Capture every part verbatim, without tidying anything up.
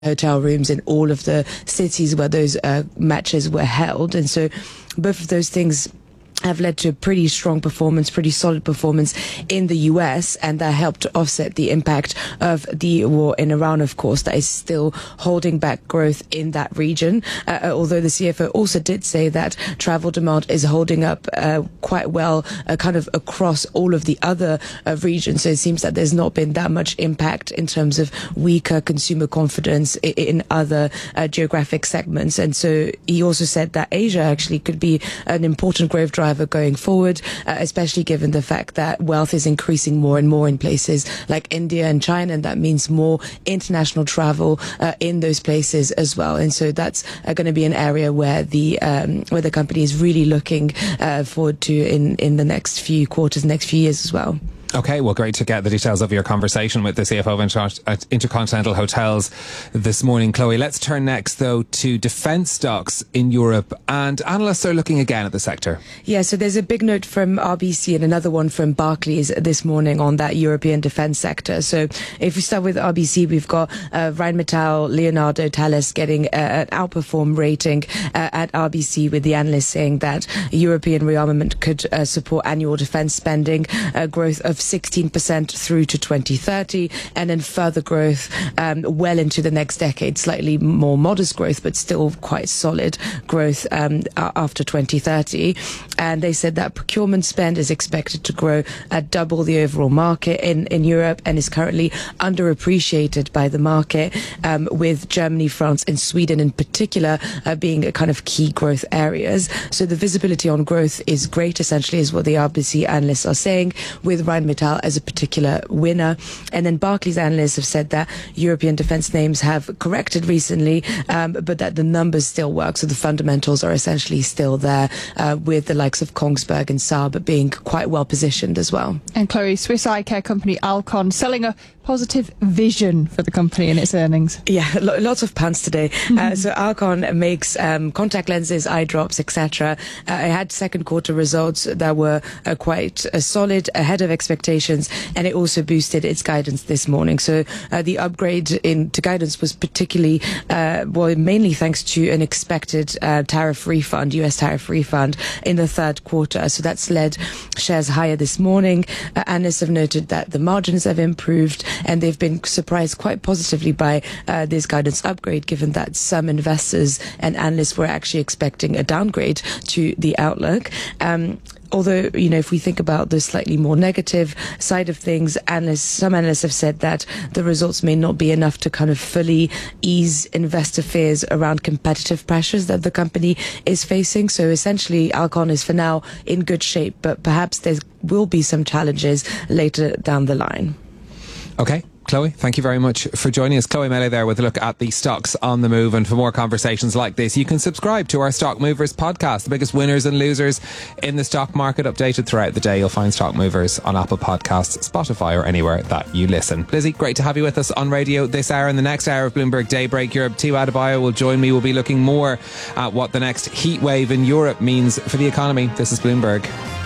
hotel rooms in all of the cities where those uh, matches were held. And so both of those things have led to a pretty strong performance, pretty solid performance in the U S, and that helped to offset the impact of the war in Iran, of course, that is still holding back growth in that region. Uh, although the C F O also did say that travel demand is holding up uh, quite well, uh, kind of across all of the other uh, regions. So it seems that there's not been that much impact in terms of weaker consumer confidence in, in other uh, geographic segments. And so he also said that Asia actually could be an important growth driver going forward, uh, especially given the fact that wealth is increasing more and more in places like India and China, and that means more international travel uh, in those places as well. And so that's uh, going to be an area where the um, where the company is really looking uh, forward to in in the next few quarters, next few years as well. Okay, well, great to get the details of your conversation with the C F O of Inter- at Intercontinental Hotels this morning, Chloe. Let's turn next, though, to defence stocks in Europe, and analysts are looking again at the sector. Yeah, so there's a big note from R B C and another one from Barclays this morning on that European defence sector. So if we start with R B C, we've got uh, Rheinmetall, Leonardo, Thales getting uh, an outperform rating uh, at R B C, with the analysts saying that European rearmament could uh, support annual defence spending uh, growth of sixteen percent through to twenty thirty, and then further growth um, well into the next decade. Slightly more modest growth, but still quite solid growth um, after twenty thirty. And they said that procurement spend is expected to grow at double the overall market in, in Europe, and is currently underappreciated by the market, um, with Germany, France and Sweden in particular uh, being a kind of key growth areas. So the visibility on growth is great, essentially, is what the R B C analysts are saying, with Rheinmetall as a particular winner. And then Barclays analysts have said that European defence names have corrected recently, um, but that the numbers still work. So the fundamentals are essentially still there, uh, with the likes of Kongsberg and Saab being quite well positioned as well. And Chloe, Swiss eye care company Alcon selling a positive vision for the company and its earnings. Yeah, lo- lots of puns today. Mm-hmm. Uh, so Alcon makes um, contact lenses, eye drops, et cetera. Uh, it had second quarter results that were uh, quite uh, solid, ahead of expectations, and it also boosted its guidance this morning. So uh, the upgrade into guidance was particularly, uh, well, mainly thanks to an expected uh, tariff refund, U S tariff refund in the third quarter. So that's led shares higher this morning. Uh, analysts have noted that the margins have improved, and they've been surprised quite positively by uh, this guidance upgrade, given that some investors and analysts were actually expecting a downgrade to the outlook. Um, Although, you know, if we think about the slightly more negative side of things, analysts, some analysts have said that the results may not be enough to kind of fully ease investor fears around competitive pressures that the company is facing. So essentially, Alcon is for now in good shape, but perhaps there will be some challenges later down the line. Okay. Chloe, thank you very much for joining us. Chloe Melee there with a look at the stocks on the move. And for more conversations like this, you can subscribe to our Stock Movers podcast, the biggest winners and losers in the stock market, updated throughout the day. You'll find Stock Movers on Apple Podcasts, Spotify or anywhere that you listen. Lizzie, great to have you with us on radio this hour. In the next hour of Bloomberg Daybreak Europe, Tiwa Adebayo will join me. We'll be looking more at what the next heat wave in Europe means for the economy. This is Bloomberg.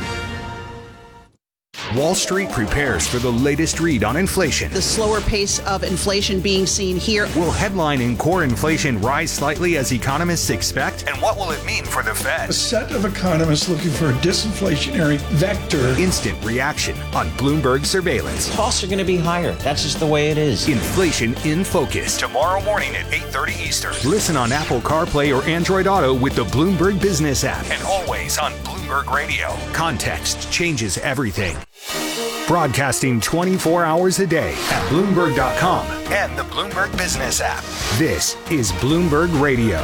Wall Street prepares for the latest read on inflation. The slower pace of inflation being seen here. Will headline and core inflation rise slightly as economists expect? And what will it mean for the Fed? A set of economists looking for a disinflationary vector. Instant reaction on Bloomberg Surveillance. Costs are going to be higher. That's just the way it is. Inflation in Focus. Tomorrow morning at eight thirty Eastern. Listen on Apple CarPlay or Android Auto with the Bloomberg Business app. And always on Bloomberg Radio. Context changes everything. Broadcasting twenty-four hours a day at Bloomberg dot com and the Bloomberg Business app. This is Bloomberg Radio.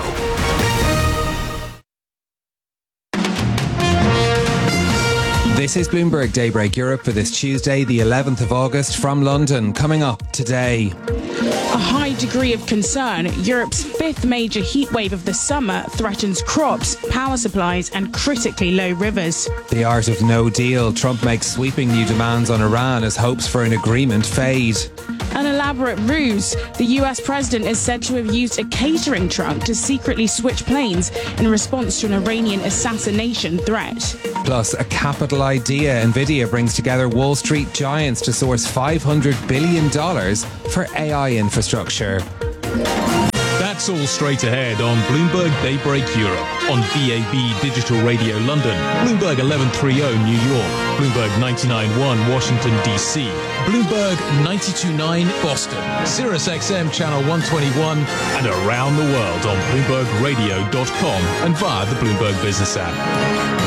This is Bloomberg Daybreak Europe for this Tuesday, the eleventh of August, from London. Coming up today, a high degree of concern. Europe's fifth major heat wave of the summer threatens crops, power supplies and critically low rivers. The art of no deal. Trump makes sweeping new demands on Iran as hopes for an agreement fade. An elaborate ruse. The U S president is said to have used a catering truck to secretly switch planes in response to an Iranian assassination threat. Plus, a capital idea. Nvidia brings together Wall Street giants to source five hundred billion dollars for A I infrastructure. That's all straight ahead on Bloomberg Daybreak Europe, on D A B Digital Radio London, Bloomberg eleven thirty New York, Bloomberg ninety-nine point one Washington D C, Bloomberg ninety-two point nine Boston, Sirius X M Channel one twenty-one, and around the world on Bloomberg Radio dot com and via the Bloomberg Business app.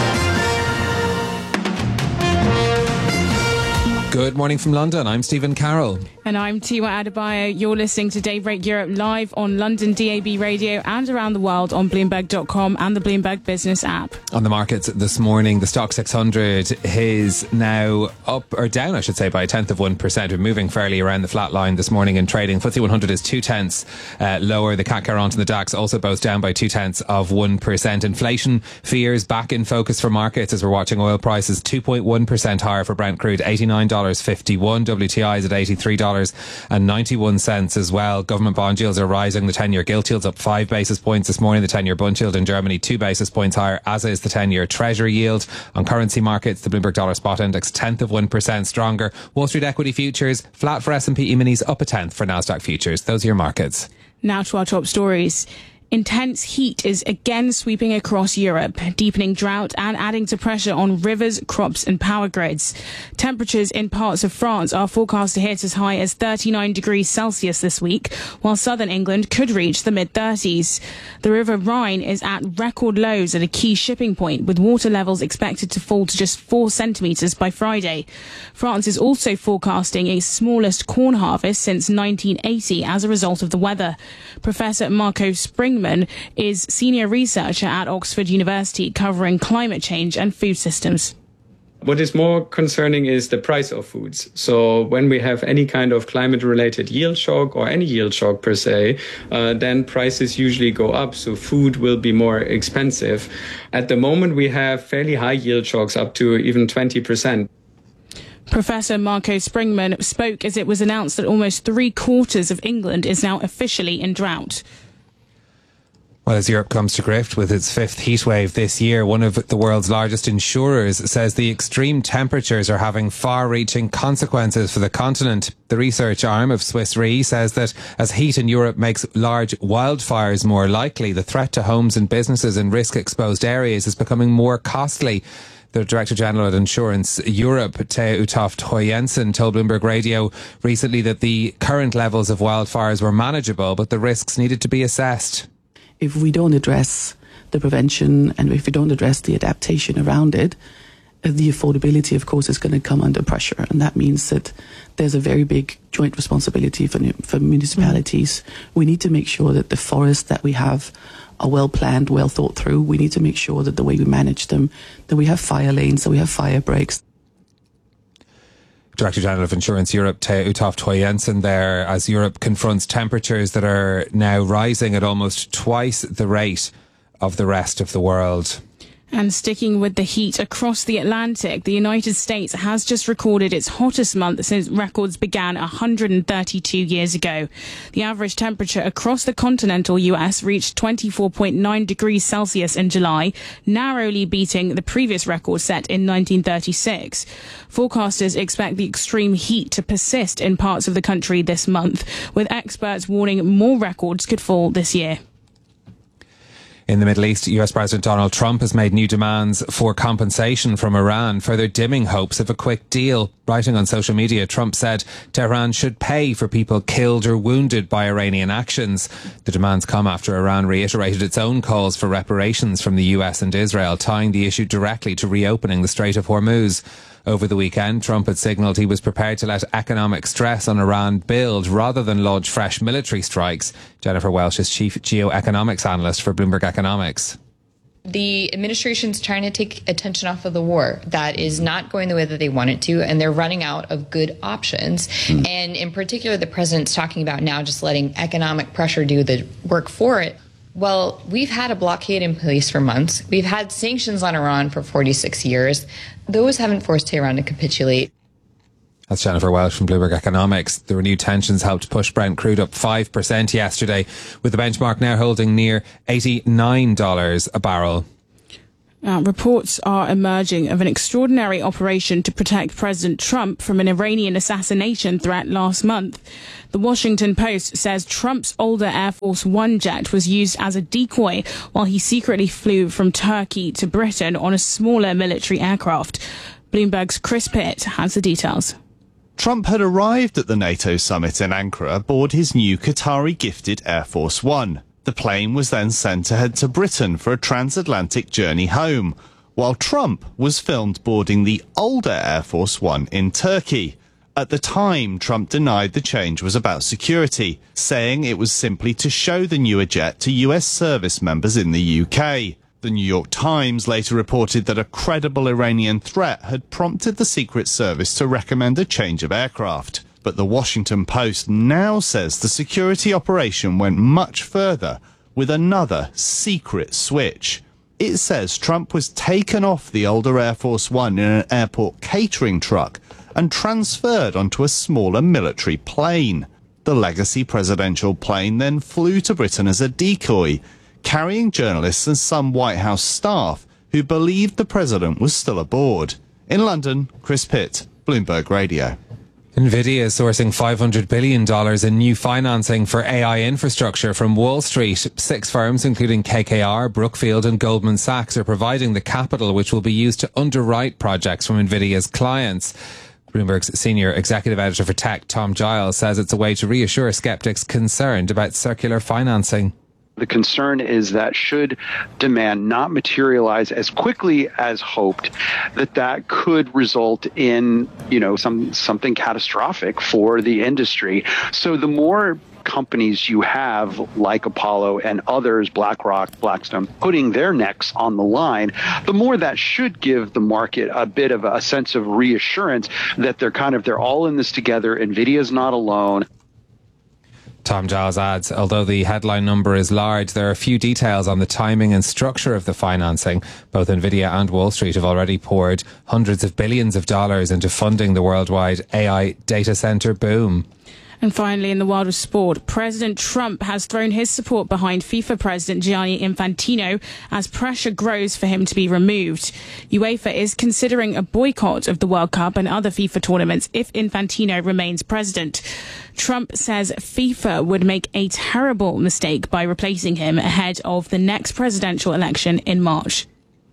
Good morning from London. I'm Stephen Carroll. And I'm Tiwa Adebayo. You're listening to Daybreak Europe live on London D A B Radio and around the world on Bloomberg dot com and the Bloomberg Business app. On the markets this morning, the Stock six hundred is now up, or down, I should say, by a tenth of one percent. We're moving fairly around the flat line this morning in trading. F T S E one hundred is two tenths uh, lower. The C A C Quarante and the DAX also both down by two tenths of one percent. Inflation fears back in focus for markets as we're watching oil prices two point one percent higher for Brent crude, eighty-nine dollars fifty-one. W T I is at eighty-three dollars and ninety-one cents as well. Government bond yields are rising. The ten-year gilt yield's up five basis points this morning. The ten-year bund yield in Germany two basis points higher, as is the ten-year treasury yield. On currency markets, the Bloomberg Dollar Spot Index tenth of one percent stronger. Wall Street equity futures flat for S and P E-minis, up a tenth for Nasdaq futures. Those are your markets. Now to our top stories. Intense heat is again sweeping across Europe, deepening drought and adding to pressure on rivers, crops and power grids. Temperatures in parts of France are forecast to hit as high as thirty-nine degrees Celsius this week, while southern England could reach the mid-thirties. The River Rhine is at record lows at a key shipping point, with water levels expected to fall to just four centimetres by Friday. France is also forecasting a smallest corn harvest since nineteen eighty as a result of the weather. Professor Marco Springman is senior researcher at Oxford University covering climate change and food systems. What is more concerning is the price of foods. So when we have any kind of climate-related yield shock or any yield shock per se, uh, then prices usually go up. So food will be more expensive. At the moment, we have fairly high yield shocks up to even twenty percent. Professor Marco Springman spoke as it was announced that almost three quarters of England is now officially in drought. Well, as Europe comes to grips with its fifth heatwave this year, one of the world's largest insurers says the extreme temperatures are having far-reaching consequences for the continent. The research arm of Swiss Re says that as heat in Europe makes large wildfires more likely, the threat to homes and businesses in risk-exposed areas is becoming more costly. The Director General at Insurance Europe, Thea Utoft-Høyensen, told Bloomberg Radio recently that the current levels of wildfires were manageable, but the risks needed to be assessed. If we don't address the prevention and if we don't address the adaptation around it, the affordability, of course, is going to come under pressure. And that means that there's a very big joint responsibility for, for municipalities. Mm. We need to make sure that the forests that we have are well planned, well thought through. We need to make sure that the way we manage them, that we have fire lanes, that we have fire breaks. Director General of Insurance Europe, Thea Utoft-Høyensen there, as Europe confronts temperatures that are now rising at almost twice the rate of the rest of the world. And sticking with the heat across the Atlantic, the United States has just recorded its hottest month since records began one hundred thirty-two years ago. The average temperature across the continental U S reached twenty-four point nine degrees Celsius in July, narrowly beating the previous record set in nineteen thirty-six. Forecasters expect the extreme heat to persist in parts of the country this month, with experts warning more records could fall this year. In the Middle East, U S President Donald Trump has made new demands for compensation from Iran, further dimming hopes of a quick deal. Writing on social media, Trump said Tehran should pay for people killed or wounded by Iranian actions. The demands come after Iran reiterated its own calls for reparations from the U S and Israel, tying the issue directly to reopening the Strait of Hormuz. Over the weekend, Trump had signalled he was prepared to let economic stress on Iran build rather than launch fresh military strikes. Jennifer Welsh is chief geoeconomics analyst for Bloomberg Economics. The administration's trying to take attention off of the war. That is not going the way that they want it to, and they're running out of good options. Mm. And in particular, the president's talking about now just letting economic pressure do the work for it. Well, we've had a blockade in place for months. We've had sanctions on Iran for forty-six years. Those haven't forced Tehran to capitulate. That's Jennifer Welsh from Bloomberg Economics. The renewed tensions helped push Brent crude up five percent yesterday, with the benchmark now holding near eighty-nine dollars a barrel. Uh, reports are emerging of an extraordinary operation to protect President Trump from an Iranian assassination threat last month. The Washington Post says Trump's older Air Force One jet was used as a decoy while he secretly flew from Turkey to Britain on a smaller military aircraft. Bloomberg's Chris Pitt has the details. Trump had arrived at the NATO summit in Ankara aboard his new Qatari-gifted Air Force One. The plane was then sent to head to Britain for a transatlantic journey home, while Trump was filmed boarding the older Air Force One in Turkey. At the time, Trump denied the change was about security, saying it was simply to show the newer jet to U S service members in the U K. The New York Times later reported that a credible Iranian threat had prompted the Secret Service to recommend a change of aircraft. But the Washington Post now says the security operation went much further with another secret switch. It says Trump was taken off the older Air Force One in an airport catering truck and transferred onto a smaller military plane. The legacy presidential plane then flew to Britain as a decoy, carrying journalists and some White House staff who believed the president was still aboard. In London, Chris Pitt, Bloomberg Radio. Nvidia is sourcing five hundred billion dollars in new financing for A I infrastructure from Wall Street. Six firms, including K K R, Brookfield and Goldman Sachs, are providing the capital which will be used to underwrite projects from Nvidia's clients. Bloomberg's senior executive editor for tech, Tom Giles, says it's a way to reassure skeptics concerned about circular financing. The concern is that should demand not materialize as quickly as hoped, that that could result in, you know, some something catastrophic for the industry. So the more companies you have like Apollo and others, BlackRock, Blackstone, putting their necks on the line, the more that should give the market a bit of a sense of reassurance that they're kind of, they're all in this together. NVIDIA's not alone. Tom Giles adds, although the headline number is large, there are few details on the timing and structure of the financing. Both Nvidia and Wall Street have already poured hundreds of billions of dollars into funding the worldwide A I data center boom. And finally, in the world of sport, President Trump has thrown his support behind FIFA President Gianni Infantino as pressure grows for him to be removed. UEFA is considering a boycott of the World Cup and other FIFA tournaments if Infantino remains president. Trump says FIFA would make a terrible mistake by replacing him ahead of the next presidential election in March.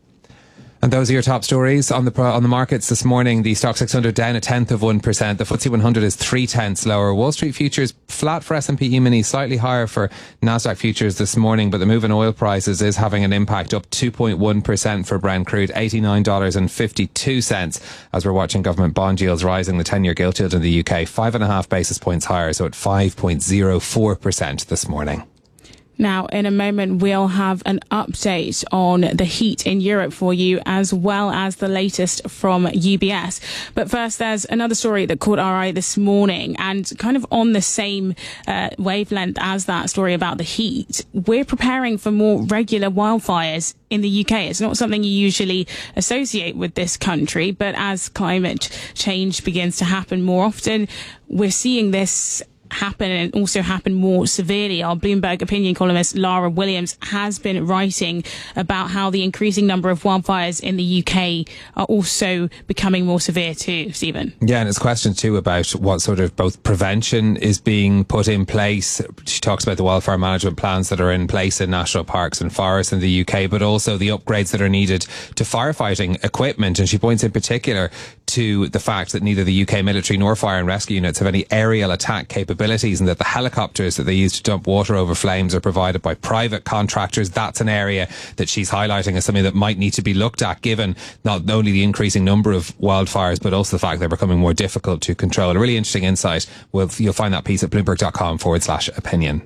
And those are your top stories on the on the markets this morning. The Stock six hundred down a tenth of one percent. The F T S E one hundred is three tenths lower. Wall Street futures flat for S and P E-mini, slightly higher for Nasdaq futures this morning. But the move in oil prices is having an impact, up two point one percent for Brent crude, eighty-nine dollars and fifty-two cents. As we're watching government bond yields rising, the ten-year gilt yield in the U K five and a half basis points higher, so at five point zero four percent this morning. Now, in a moment, we'll have an update on the heat in Europe for you, as well as the latest from U B S. But first, there's another story that caught our eye this morning, and kind of on the same uh, wavelength as that story about the heat. We're preparing for more regular wildfires in the U K. It's not something you usually associate with this country, but as climate change begins to happen more often, we're seeing this happen and also happen more severely. Our Bloomberg opinion columnist Lara Williams has been writing about how the increasing number of wildfires in the U K are also becoming more severe too, Stephen. Yeah, and it's a question too about what sort of both prevention is being put in place. She talks about the wildfire management plans that are in place in national parks and forests in the U K, but also the upgrades that are needed to firefighting equipment. And she points in particular to the fact that neither the U K military nor fire and rescue units have any aerial attack capabilities, and that the helicopters that they use to dump water over flames are provided by private contractors. That's an area that she's highlighting as something that might need to be looked at, given not only the increasing number of wildfires, but also the fact they're becoming more difficult to control. A really interesting insight. Well, you'll find that piece at bloomberg.com forward slash opinion.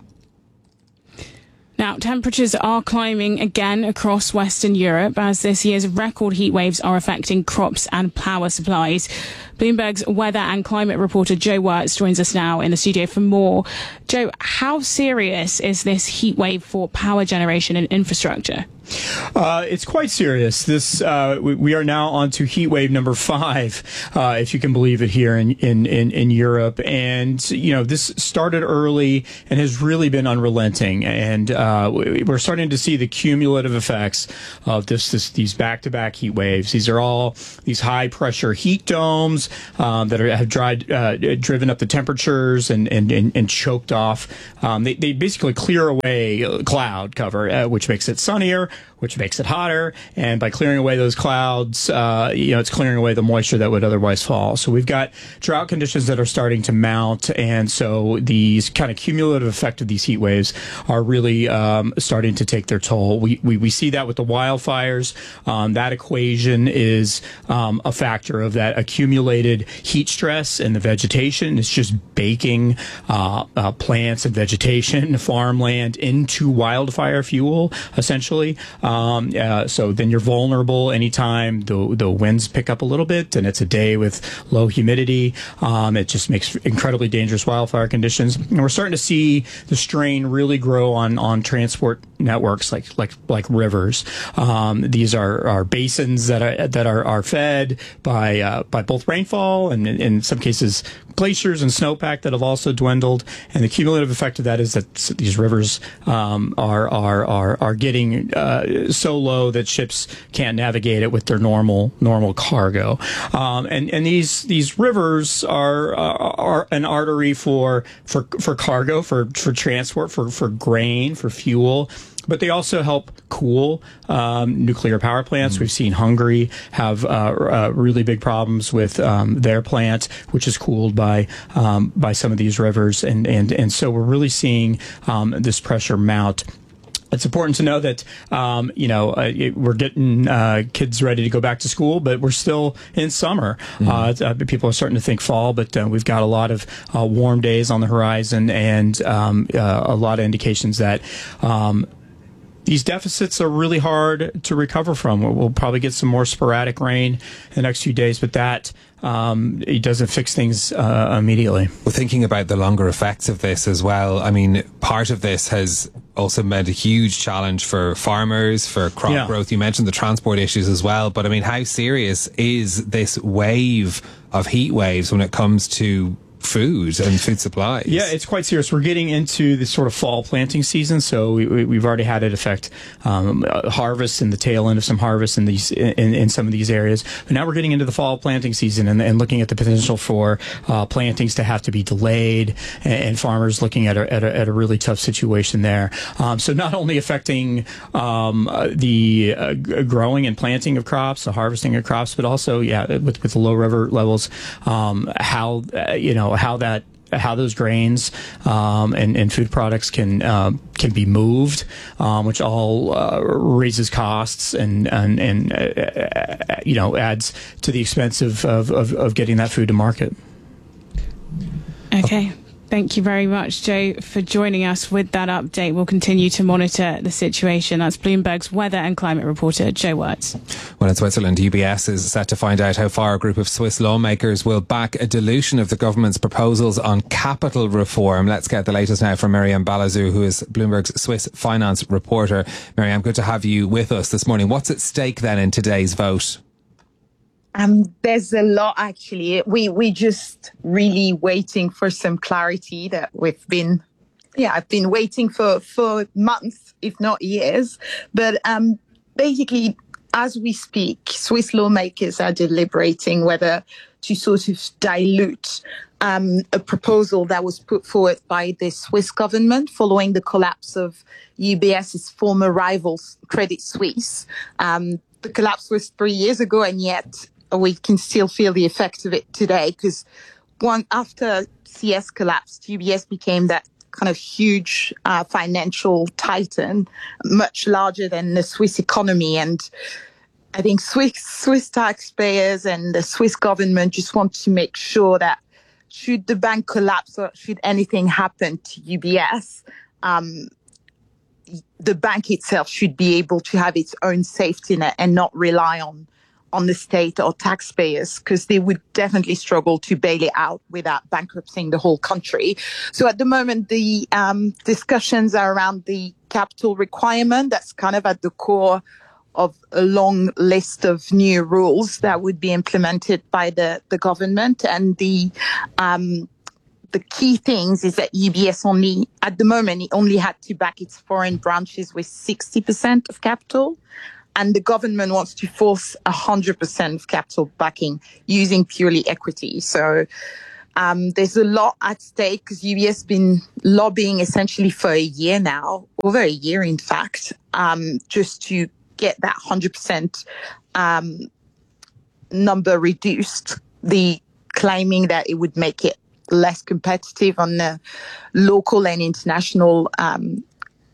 Now, temperatures are climbing again across Western Europe as this year's record heat waves are affecting crops and power supplies. Bloomberg's weather and climate reporter Joe Wirtz joins us now in the studio for more. Joe, how serious is this heat wave for power generation and infrastructure? Uh, it's quite serious. This uh, we, we are now on to heat wave number five, uh, if you can believe it, here in, in, in, in Europe. And, you know, this started early and has really been unrelenting. And uh, we're starting to see the cumulative effects of this, this these back-to-back heat waves. These are all these high-pressure heat domes um, that are, have dried, uh, driven up the temperatures and, and, and, and choked off. Um, they, they basically clear away cloud cover, uh, which makes it sunnier, which makes it hotter. And by clearing away those clouds, uh, you know, it's clearing away the moisture that would otherwise fall. So we've got drought conditions that are starting to mount. And so these kind of cumulative effect of these heat waves are really um, starting to take their toll. We, we, we see that with the wildfires. Um, that equation is um, a factor of that accumulated heat stress in the vegetation. It's just baking uh, uh, plants and vegetation, farmland into wildfire fuel, essentially. Um, uh, so then you're vulnerable anytime the the winds pick up a little bit and it's a day with low humidity. Um, it just makes incredibly dangerous wildfire conditions. And we're starting to see the strain really grow on, on transport networks like like like rivers. Um, these are, are basins that are that are, are fed by uh, by both rainfall and in some cases glaciers and snowpack that have also dwindled. And the cumulative effect of that is that these rivers um, are are are are getting uh, so low that ships can't navigate it with their normal normal cargo. Um, and and these these rivers are are, are an artery for for for cargo, for for transport, for for grain, for fuel. But they also help cool um, nuclear power plants. Mm. We've seen Hungary have uh, uh, really big problems with um, their plant, which is cooled by um, by some of these rivers, and and and so we're really seeing um, this pressure mount. It's important to know that, um, you know, uh, it, we're getting uh, kids ready to go back to school, but we're still in summer. Mm-hmm. Uh, uh, people are starting to think fall, but uh, we've got a lot of uh, warm days on the horizon, and um, uh, a lot of indications that um, these deficits are really hard to recover from. We'll probably get some more sporadic rain in the next few days, but that um, it doesn't fix things uh, immediately. Well, thinking about the longer effects of this as well, I mean, part of this has also meant a huge challenge for farmers, for crop yeah. growth. You mentioned the transport issues as well, but I mean, how serious is this wave of heat waves when it comes to food and food supplies? Yeah, it's quite serious. We're getting into this sort of fall planting season, so we, we, we've already had it affect um, harvests and the tail end of some harvests in these in, in some of these areas. But now we're getting into the fall planting season and, and looking at the potential for uh, plantings to have to be delayed, and, and farmers looking at a, at a, at a really tough situation there. Um, so not only affecting um, uh, the uh, growing and planting of crops, the harvesting of crops, but also, yeah, with, with the low river levels, um, how, uh, you know, how that how those grains um, and, and food products can uh, can be moved, um, which all uh, raises costs and and, and uh, you know, adds to the expense of, of, of getting that food to market. Okay. Thank you very much, Joe, for joining us with that update. We'll continue to monitor the situation. That's Bloomberg's weather and climate reporter, Joe Wirtz. Well, in Switzerland, U B S is set to find out how far a group of Swiss lawmakers will back a dilution of the government's proposals on capital reform. Let's get the latest now from Miriam Balazou, who is Bloomberg's Swiss finance reporter. Miriam, good to have you with us this morning. What's at stake then in today's vote? Um, there's a lot, actually. We we just really waiting for some clarity that we've been, yeah, I've been waiting for, for months, if not years. But um, basically, as we speak, Swiss lawmakers are deliberating whether to sort of dilute um, a proposal that was put forward by the Swiss government following the collapse of U B S's former rivals, Credit Suisse. Um, the collapse was three years ago, and yet we can still feel the effects of it today, because one after C S collapsed, U B S became that kind of huge uh, financial titan, much larger than the Swiss economy. And I think Swiss, Swiss taxpayers and the Swiss government just want to make sure that should the bank collapse or should anything happen to U B S, um, the bank itself should be able to have its own safety net and not rely on on the state or taxpayers, because they would definitely struggle to bail it out without bankrupting the whole country. So at the moment, the um, discussions are around the capital requirement. That's kind of at the core of a long list of new rules that would be implemented by the, the government. And the um, the key things is that U B S only, at the moment, it only had to back its foreign branches with sixty percent of capital. And the government wants to force one hundred percent of capital backing using purely equity. So um, there's a lot at stake because U B S has been lobbying essentially for a year now, over a year, in fact, um, just to get that one hundred percent um, number reduced. The claiming that it would make it less competitive on the local and international um,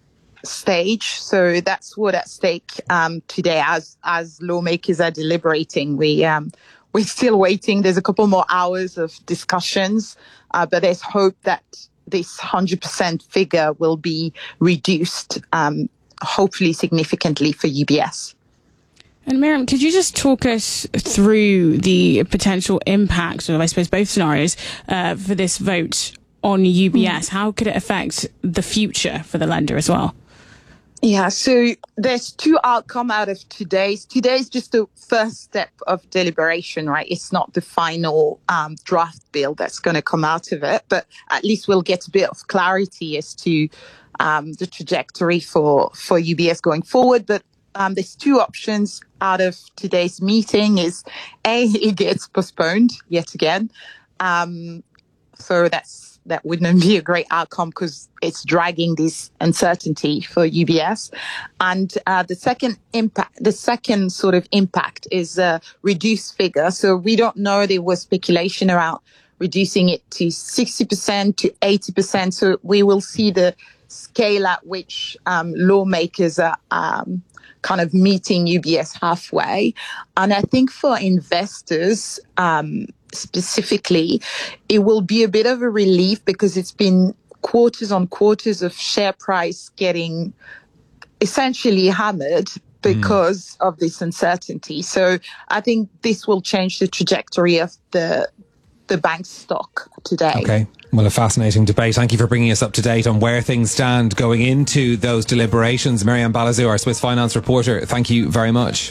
stage. So that's what at stake um, today as as lawmakers are deliberating. We um, we're still waiting. There's a couple more hours of discussions, uh, but there's hope that this one hundred percent figure will be reduced, um, hopefully significantly for U B S. And Miriam, could you just talk us through the potential impact of, I suppose, both scenarios uh, for this vote on U B S? Mm. How could it affect the future for the lender as well? Yeah, so there's two outcomes out of today's. Today's just the first step of deliberation, right? It's not the final um, draft bill that's going to come out of it, but at least we'll get a bit of clarity as to um, the trajectory for, for U B S going forward. But Um, there's two options out of today's meeting. Is A, it gets postponed yet again. Um, so that's that wouldn't be a great outcome because it's dragging this uncertainty for U B S. And uh, the second impact, the second sort of impact is a reduced figure. So we don't know. There was speculation around reducing it to sixty percent to eighty percent. So we will see the scale at which um, lawmakers are um, kind of meeting U B S halfway. And I think for investors um, specifically, it will be a bit of a relief because it's been quarters on quarters of share price getting essentially hammered because mm. of this uncertainty. So I think this will change the trajectory of the the bank's stock today. Okay. Well, a fascinating debate. Thank you for bringing us up to date on where things stand going into those deliberations. Miriam Balazou, our Swiss finance reporter, thank you very much.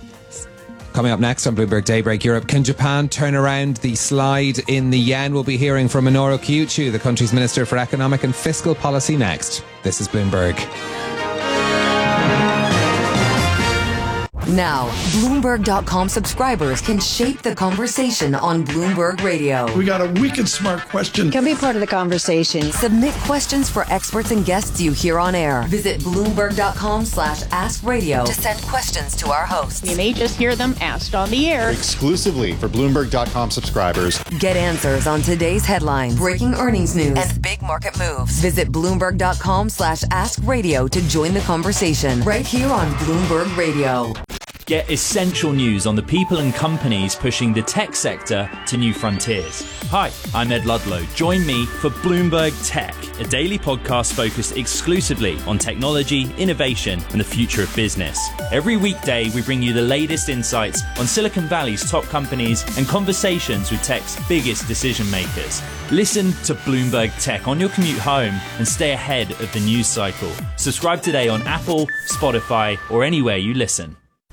Coming up next on Bloomberg Daybreak Europe, can Japan turn around the slide in the yen? We'll be hearing from Minoru Kyuchi, the country's Minister for Economic and Fiscal Policy, next. This is Bloomberg. Now, Bloomberg dot com subscribers can shape the conversation on Bloomberg Radio. We got a wicked smart question. Can be part of the conversation. Submit questions for experts and guests you hear on air. Visit Bloomberg dot com slash ask radio to send questions to our hosts. You may just hear them asked on the air. Exclusively for Bloomberg dot com subscribers. Get answers on today's headlines, breaking earnings news, and big market moves. Visit Bloomberg dot com slash ask radio to join the conversation right here on Bloomberg Radio. Get essential news on the people and companies pushing the tech sector to new frontiers. Hi, I'm Ed Ludlow. Join me for Bloomberg Tech, a daily podcast focused exclusively on technology, innovation, and the future of business. Every weekday, we bring you the latest insights on Silicon Valley's top companies and conversations with tech's biggest decision makers. Listen to Bloomberg Tech on your commute home and stay ahead of the news cycle. Subscribe today on Apple, Spotify, or anywhere you listen.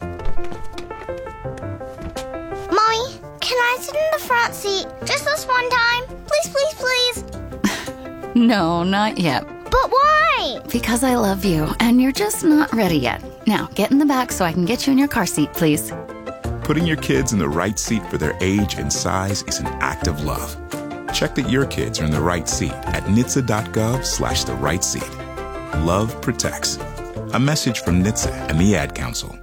Can I sit in the front seat just this one time? Please, please, please. No, not yet. But why? Because I love you, and you're just not ready yet. Now, get in the back so I can get you in your car seat, please. Putting your kids in the right seat for their age and size is an act of love. Check that your kids are in the right seat at N H T S A dot gov slash the right seat. Love protects. A message from N H T S A and the Ad Council.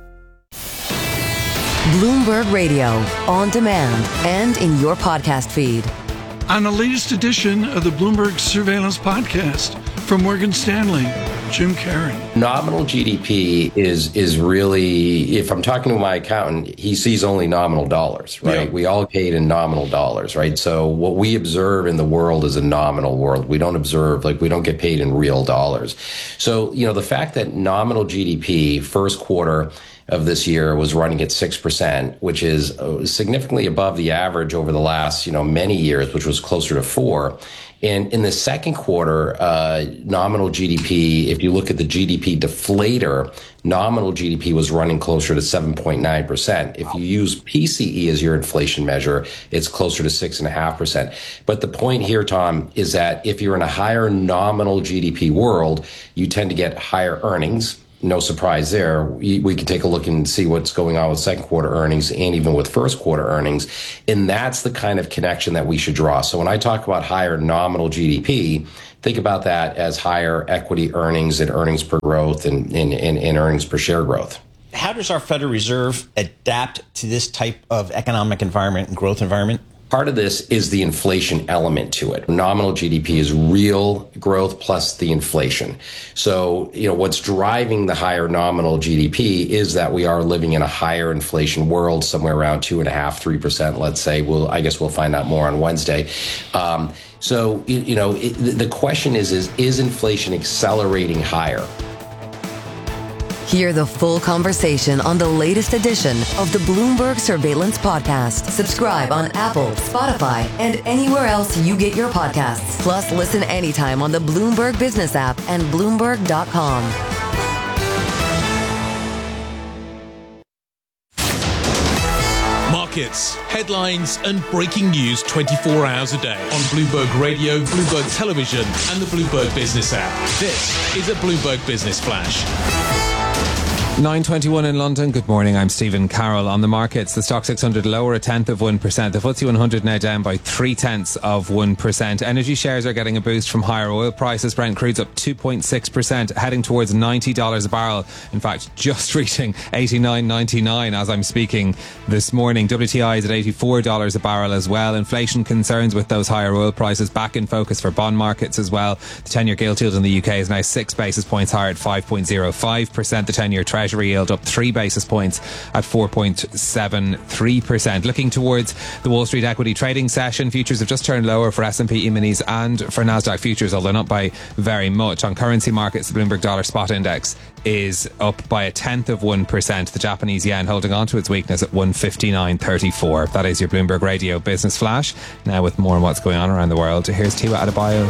Bloomberg Radio, on demand and in your podcast feed. On the latest edition of the Bloomberg Surveillance Podcast from Morgan Stanley, Jim Carrey. Nominal G D P is is really, if I'm talking to my accountant, he sees only nominal dollars, right? Yeah. We all paid in nominal dollars, right? So what we observe in the world is a nominal world. We don't observe, like we don't get paid in real dollars. So, you know, the fact that nominal G D P first quarter of this year was running at six percent, which is significantly above the average over the last, you know, many years, which was closer to four, And in the second quarter, uh, nominal G D P, if you look at the G D P deflator, nominal G D P was running closer to seven point nine percent. If you use P C E as your inflation measure, it's closer to six point five percent. But the point here, Tom, is that if you're in a higher nominal G D P world, you tend to get higher earnings. No surprise there. We, we can take a look and see what's going on with second quarter earnings and even with first quarter earnings. And that's the kind of connection that we should draw. So when I talk about higher nominal G D P, think about that as higher equity earnings and earnings per growth and, and, and, and earnings per share growth. How does our Federal Reserve adapt to this type of economic environment and growth environment? Part of this is the inflation element to it. Nominal G D P is real growth plus the inflation. So, you know, what's driving the higher nominal G D P is that we are living in a higher inflation world, somewhere around two and a half, three percent, let's say. We'll, I guess we'll find out more on Wednesday. Um, so, you, you know, it, the question is, is, is inflation accelerating higher? Hear the full conversation on the latest edition of the Bloomberg Surveillance Podcast. Subscribe on Apple, Spotify, and anywhere else you get your podcasts. Plus, listen anytime on the Bloomberg Business app and Bloomberg dot com. Markets, headlines, and breaking news twenty-four hours a day on Bloomberg Radio, Bloomberg Television, and the Bloomberg Business app. This is a Bloomberg Business Flash. nine twenty-one in London. Good morning. I'm Stephen Carroll. On the markets, the Stock six hundred lower a tenth of one percent. The F T S E one hundred now down by three tenths of one percent. Energy shares are getting a boost from higher oil prices. Brent crude's up two point six percent, heading towards ninety dollars a barrel. In fact, just reaching eighty-nine ninety-nine as I'm speaking this morning. W T I is at eighty-four dollars a barrel as well. Inflation concerns with those higher oil prices back in focus for bond markets as well. The ten-year gilt yield in the U K is now six basis points higher at five point zero five percent. The ten-year Treasury yield up three basis points at four point seven three percent. Looking towards the Wall Street equity trading session, futures have just turned lower for S and P E-minis and for Nasdaq futures, although not by very much. On currency markets, the Bloomberg Dollar Spot Index is up by a tenth of one percent. The Japanese yen holding on to its weakness at one fifty-nine thirty-four. That is your Bloomberg Radio Business Flash. Now with more on what's going on around the world, here's Tiwa Adebayo.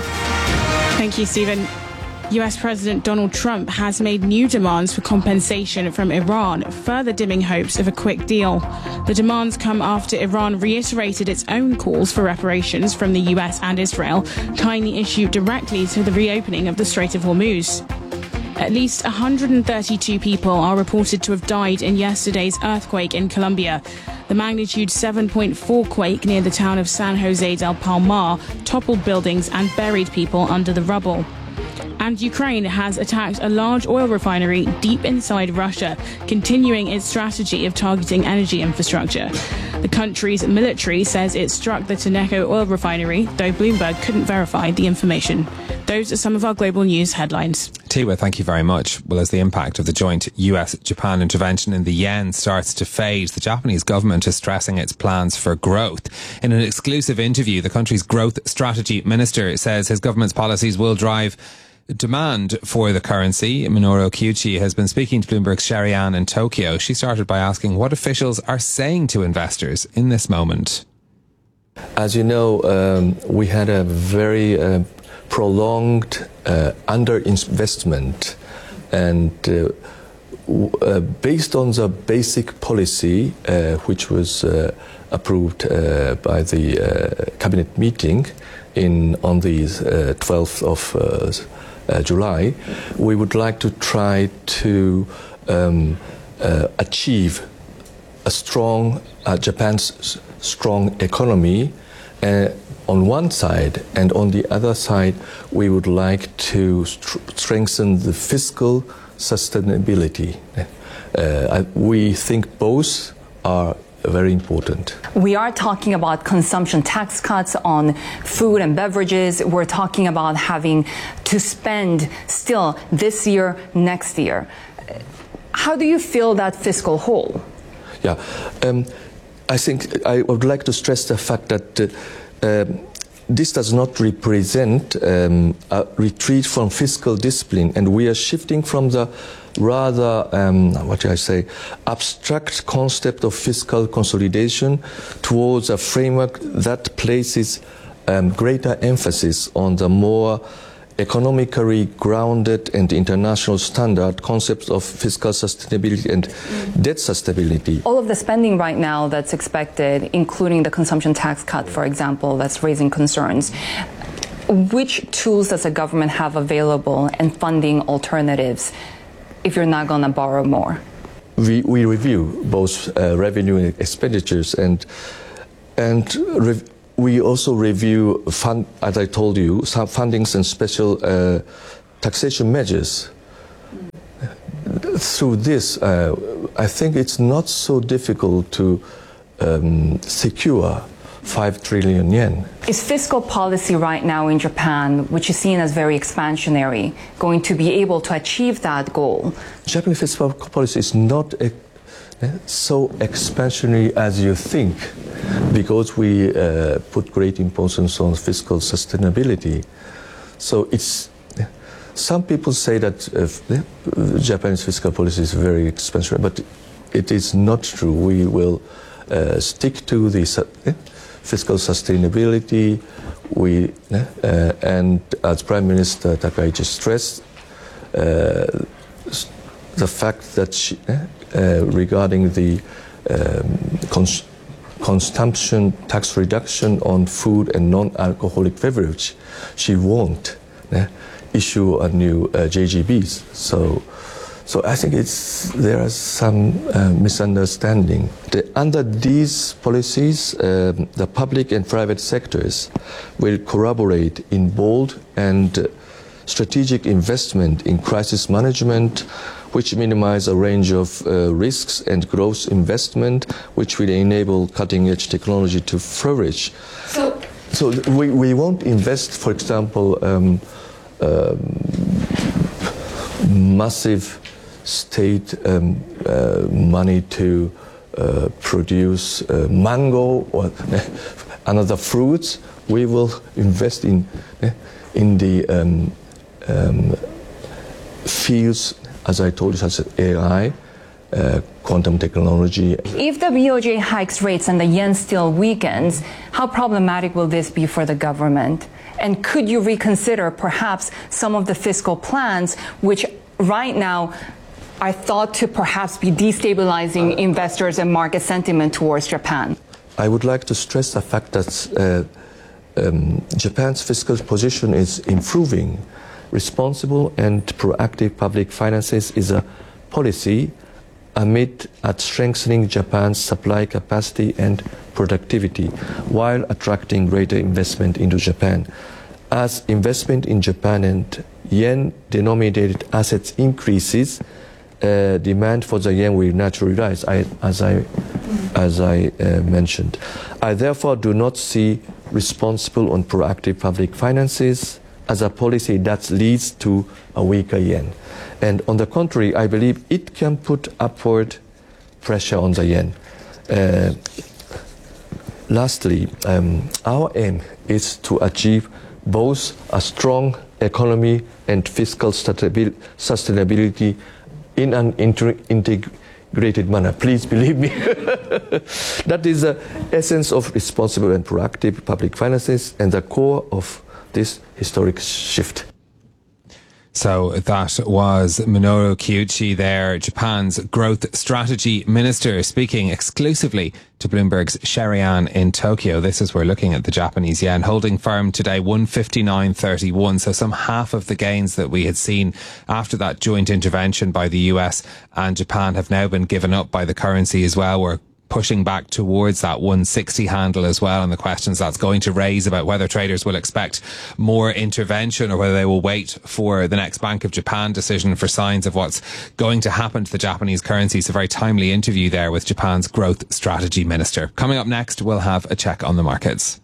Thank you, Stephen. U S President Donald Trump has made new demands for compensation from Iran, further dimming hopes of a quick deal. The demands come after Iran reiterated its own calls for reparations from the U S and Israel, tying the issue directly to the reopening of the Strait of Hormuz. At least one hundred thirty-two people are reported to have died in yesterday's earthquake in Colombia. The magnitude seven point four quake near the town of San Jose del Palmar toppled buildings and buried people under the rubble. And Ukraine has attacked a large oil refinery deep inside Russia, continuing its strategy of targeting energy infrastructure. The country's military says it struck the Tenneco oil refinery, though Bloomberg couldn't verify the information. Those are some of our global news headlines. Tiwa, thank you very much. Well, as the impact of the joint U S Japan intervention in the yen starts to fade, the Japanese government is stressing its plans for growth. In an exclusive interview, the country's growth strategy minister says his government's policies will drive demand for the currency. Minoru Kyuchi has been speaking to Bloomberg's Sherry Ann in Tokyo. She started by asking what officials are saying to investors in this moment. As you know, um, we had a very uh, prolonged uh, underinvestment, and uh, w- uh, based on the basic policy uh, which was uh, approved uh, by the uh, cabinet meeting in on the uh, twelfth of uh, uh, July, we would like to try to um, uh, achieve a strong uh, Japan's s- strong economy uh, on one side, and on the other side, we would like to st- strengthen the fiscal sustainability. Uh, we think both are very important. We are talking about consumption tax cuts on food and beverages. We're talking about having to spend still this year, next year. How do you fill that fiscal hole? Yeah, um, I think I would like to stress the fact that uh, um, this does not represent um, a retreat from fiscal discipline, and we are shifting from the rather, um, what do I say, abstract concept of fiscal consolidation towards a framework that places um, greater emphasis on the more economically grounded and international standard concepts of fiscal sustainability and debt sustainability. All of the spending right now that's expected, including the consumption tax cut, for example, that's raising concerns. Which tools does the government have available and funding alternatives if you're not going to borrow more? We, we review both uh, revenue and expenditures, and and re- we also review, fund, as I told you, some fundings and special uh, taxation measures. Through this, uh, I think it's not so difficult to um, secure five trillion yen. Is fiscal policy right now in Japan, which is seen as very expansionary, going to be able to achieve that goal? Japanese fiscal policy is not a, so expansionary as you think, because we uh, put great importance on fiscal sustainability. So it's, some people say that uh, Japanese fiscal policy is very expansionary, but it is not true. We will uh, stick to the uh, fiscal sustainability. We uh, and as Prime Minister Takaichi stressed, uh, the fact that she, uh, regarding the um, cons- consumption tax reduction on food and non-alcoholic beverage, she won't uh, issue a new uh, J G Bs. So, so I think it's there is some uh, misunderstanding. The, under these policies, um, the public and private sectors will collaborate in bold and uh, strategic investment in crisis management, which minimize a range of uh, risks, and growth investment, which will enable cutting-edge technology to flourish. So, so we, we won't invest, for example, um, um, massive state um, uh, money to uh, produce uh, mango or another fruits. We will invest in in the um, um, fields, as I told you, such as A I, uh, quantum technology. If the B O J hikes rates and the yen still weakens, how problematic will this be for the government? And could you reconsider perhaps some of the fiscal plans, which right now are thought to perhaps be destabilizing investors and market sentiment towards Japan? I would like to stress the fact that uh, um, Japan's fiscal position is improving. Responsible and proactive public finances is a policy aimed at strengthening Japan's supply capacity and productivity while attracting greater investment into Japan. As investment in Japan and yen-denominated assets increases, uh, demand for the yen will naturally rise, I, as I, as I uh, mentioned. I therefore do not see responsible and proactive public finances as a policy that leads to a weaker yen. And on the contrary, I believe it can put upward pressure on the yen. Uh, lastly, um, our aim is to achieve both a strong economy and fiscal sustainability in an inter- integrated manner. Please believe me. That is the essence of responsible and proactive public finances and the core of this historic shift. So that was Minoru Kiuchi there, Japan's growth strategy minister, speaking exclusively to Bloomberg's Sherian in Tokyo. This is, we're looking at the Japanese yen holding firm today, one fifty-nine thirty-one. So some half of the gains that we had seen after that joint intervention by the U S and Japan have now been given up by the currency as well. We're pushing back towards that one sixty handle as well, and the questions that's going to raise about whether traders will expect more intervention or whether they will wait for the next Bank of Japan decision for signs of what's going to happen to the Japanese currency. It's a very timely interview there with Japan's growth strategy minister. Coming up next, we'll have a check on the markets.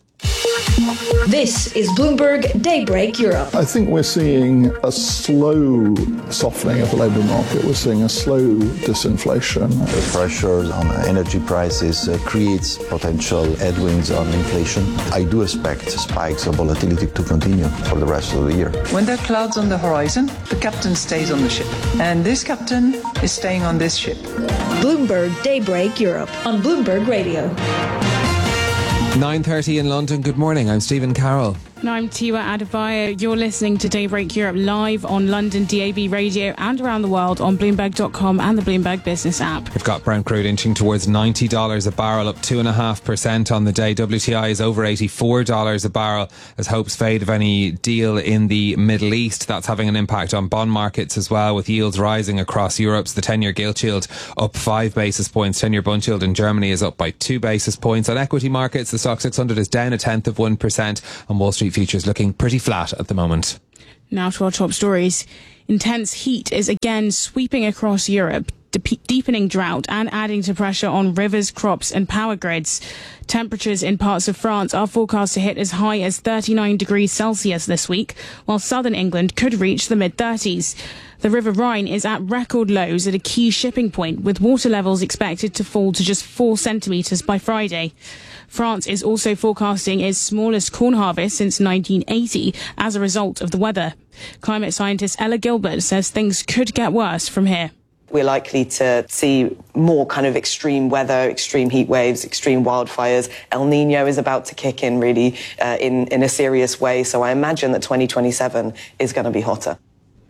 This is Bloomberg Daybreak Europe. I think we're seeing a slow softening of the labour market. We're seeing a slow disinflation. The pressures on energy prices uh, creates potential headwinds on inflation. I do expect spikes of volatility to continue for the rest of the year. When there are clouds on the horizon, the captain stays on the ship. And this captain is staying on this ship. Bloomberg Daybreak Europe on Bloomberg Radio. nine thirty in London. Good morning. I'm Stephen Carroll. And I'm Tiwa Adebayo. You're listening to Daybreak Europe live on London D A B radio and around the world on Bloomberg dot com and the Bloomberg Business app. We've got Brent crude inching towards ninety dollars a barrel, up two point five percent on the day. W T I is over eighty-four dollars a barrel as hopes fade of any deal in the Middle East. That's having an impact on bond markets as well, with yields rising across Europe. The ten-year gilt yield up five basis points. ten-year bund yield in Germany is up by two basis points. On equity markets, the stock six hundred is down a tenth of one percent. On Wall Street futures looking pretty flat at the moment. Now to our top stories. Intense heat is again sweeping across Europe, de- deepening drought and adding to pressure on rivers, crops and power grids. Temperatures in parts of France are forecast to hit as high as thirty-nine degrees Celsius this week, while southern England could reach the mid-thirties. The River Rhine is at record lows at a key shipping point, with water levels expected to fall to just four centimetres by Friday. France is also forecasting its smallest corn harvest since nineteen eighty as a result of the weather. Climate scientist Ella Gilbert says things could get worse from here. We're likely to see more kind of extreme weather, extreme heat waves, extreme wildfires. El Nino is about to kick in really uh, in, in a serious way. So I imagine that twenty twenty-seven is going to be hotter.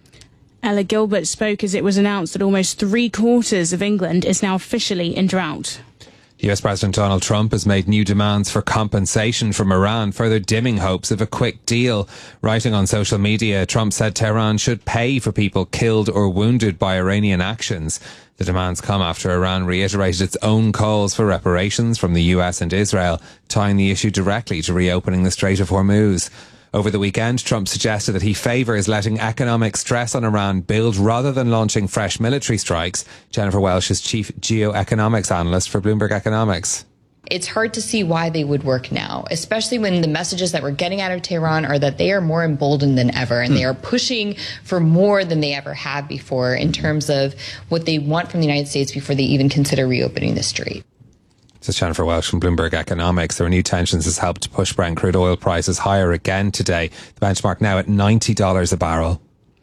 Ella Gilbert spoke as it was announced that almost three quarters of England is now officially in drought. U S President Donald Trump has made new demands for compensation from Iran, further dimming hopes of a quick deal. Writing on social media, Trump said Tehran should pay for people killed or wounded by Iranian actions. The demands come after Iran reiterated its own calls for reparations from the U S and Israel, tying the issue directly to reopening the Strait of Hormuz. Over the weekend, Trump suggested that he favours letting economic stress on Iran build rather than launching fresh military strikes. Jennifer Welsh is chief geoeconomics analyst for Bloomberg Economics. It's hard to see why they would work now, especially when the messages that we're getting out of Tehran are that they are more emboldened than ever, and mm. they are pushing for more than they ever have before in terms of what they want from the United States before they even consider reopening the strait. This is Jennifer Welsh from Bloomberg Economics. The renewed tensions has helped push Brent crude oil prices higher again today. The benchmark now at ninety dollars a barrel.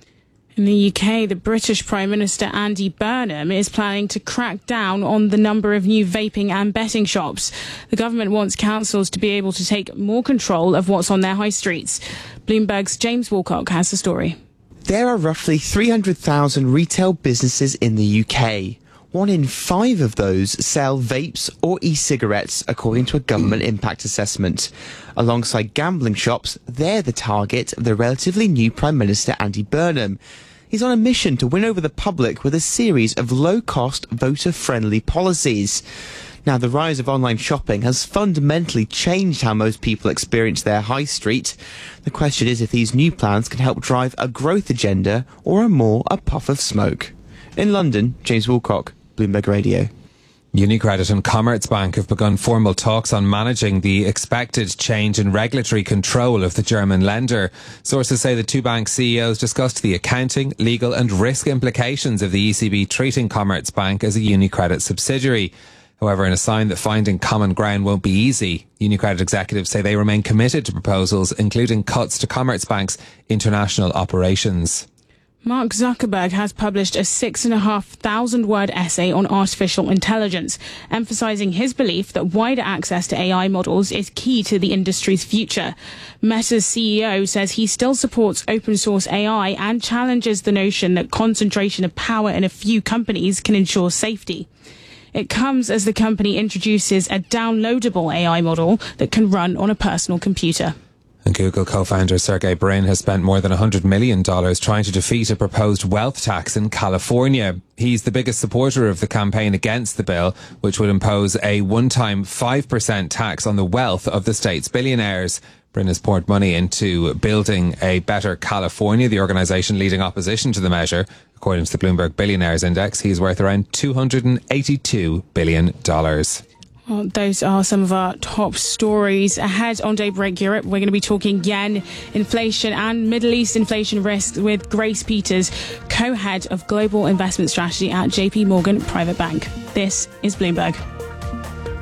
In the U K, the British Prime Minister Andy Burnham is planning to crack down on the number of new vaping and betting shops. The government wants councils to be able to take more control of what's on their high streets. Bloomberg's James Wilcock has the story. There are roughly three hundred thousand retail businesses in the U K. One in five of those sell vapes or e-cigarettes, according to a government impact assessment. Alongside gambling shops, they're the target of the relatively new Prime Minister Andy Burnham. He's on a mission to win over the public with a series of low-cost, voter-friendly policies. Now, the rise of online shopping has fundamentally changed how most people experience their high street. The question is if these new plans can help drive a growth agenda or a more a puff of smoke. In London, James Wilcock, Bloomberg Radio. UniCredit and Commerzbank have begun formal talks on managing the expected change in regulatory control of the German lender. Sources say the two bank C E Os discussed the accounting, legal and risk implications of the E C B treating Commerzbank as a UniCredit subsidiary. However, in a sign that finding common ground won't be easy, UniCredit executives say they remain committed to proposals, including cuts to Commerzbank's international operations. Mark Zuckerberg has published a six and a half thousand word essay on artificial intelligence, emphasizing his belief that wider access to A I models is key to the industry's future. Meta's C E O says he still supports open source A I and challenges the notion that concentration of power in a few companies can ensure safety. It comes as the company introduces a downloadable A I model that can run on a personal computer. And Google co-founder Sergey Brin has spent more than one hundred million dollars trying to defeat a proposed wealth tax in California. He's the biggest supporter of the campaign against the bill, which would impose a one-time five percent tax on the wealth of the state's billionaires. Brin has poured money into building a better California, the organisation leading opposition to the measure. According to the Bloomberg Billionaires Index, he's worth around two hundred eighty-two billion dollars. Well, those are some of our top stories. Ahead on Daybreak Europe, we're going to be talking yen, inflation and Middle East inflation risks with Grace Peters, co-head of global investment strategy at J P Morgan Private Bank. This is Bloomberg.